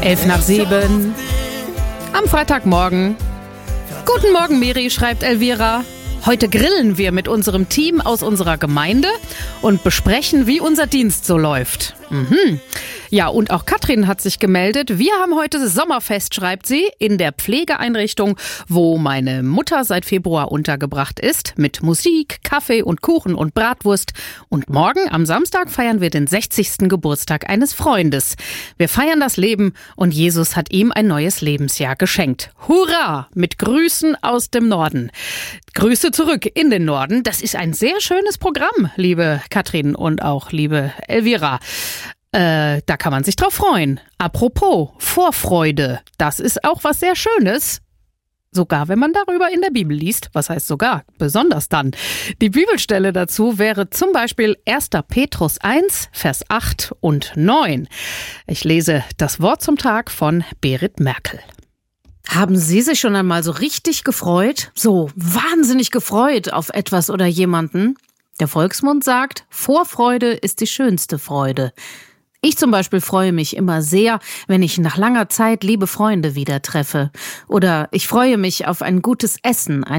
6:11 am Freitagmorgen. Guten Morgen, Miri, schreibt Elvira. Heute grillen wir mit unserem Team aus unserer Gemeinde und besprechen, wie unser Dienst so läuft. Ja, und auch Katrin hat sich gemeldet. Wir haben heute Sommerfest, schreibt sie, in der Pflegeeinrichtung, wo meine Mutter seit Februar untergebracht ist, mit Musik, Kaffee und Kuchen und Bratwurst. Und morgen, am Samstag, feiern wir den 60. Geburtstag eines Freundes. Wir feiern das Leben und Jesus hat ihm ein neues Lebensjahr geschenkt. Hurra! Mit Grüßen aus dem Norden. Grüße zurück in den Norden. Das ist ein sehr schönes Programm, liebe Katrin und auch liebe Elvira. Da kann man sich drauf freuen. Apropos Vorfreude, das ist auch was sehr Schönes. Sogar wenn man darüber in der Bibel liest. Was heißt sogar? Besonders dann. Die Bibelstelle dazu wäre zum Beispiel 1. Petrus 1, Vers 8 und 9. Ich lese das Wort zum Tag von Berit Merkel. Haben Sie sich schon einmal so richtig gefreut? So wahnsinnig gefreut auf etwas oder jemanden? Der Volksmund sagt, Vorfreude ist die schönste Freude. Ich zum Beispiel freue mich immer sehr, wenn ich nach langer Zeit liebe Freunde wieder treffe. Oder ich freue mich auf ein gutes Essen,